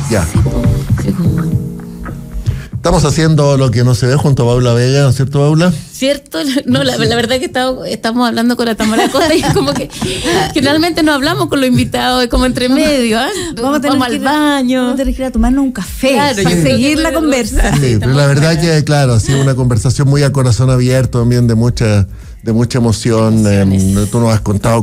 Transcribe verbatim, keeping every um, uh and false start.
Ya. Sí, po, sí, como... Estamos haciendo lo que no se ve junto a Paula Vega, ¿no es cierto, Paula? ¿Cierto? No, la, la verdad que estamos, estamos hablando con la Tamara Costa y es como que generalmente no hablamos con los invitados, es como entre medio, ¿eh? Vamos, a tener vamos que al ir, baño. Vamos a tener que ir a tomarnos un café Claro, para yo creo seguir que la podemos- conversa. Sí, Sí, pero la estamos verdad que, claro, ha sido una conversación muy a corazón abierto también, de mucha, de mucha emoción. Emociones. Eh, tú nos has contado